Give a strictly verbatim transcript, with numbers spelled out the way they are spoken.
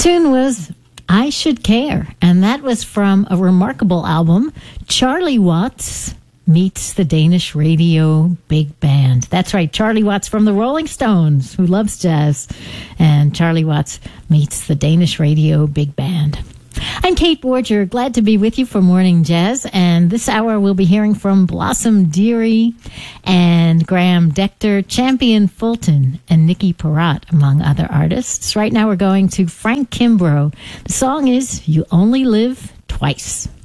Tune was I Should Care, and that was from a remarkable album, Charlie Watts Meets the Danish Radio Big Band. That's right, Charlie Watts from the Rolling Stones, who loves jazz, and Charlie Watts meets the Danish Radio Big Band. I'm Kate Borger, glad to be with you for Morning Jazz, and this hour we'll be hearing from Blossom Dearie and Graham Decter, Champion Fulton, and Nicky Perrott, among other artists. Right now we're going to Frank Kimbrough. The song is You Only Live Twice.